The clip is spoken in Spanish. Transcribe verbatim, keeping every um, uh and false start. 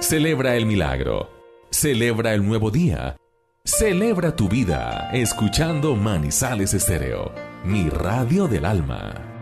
Celebra el milagro. Celebra el nuevo día. Celebra tu vida escuchando Manizales Estéreo, mi radio del alma.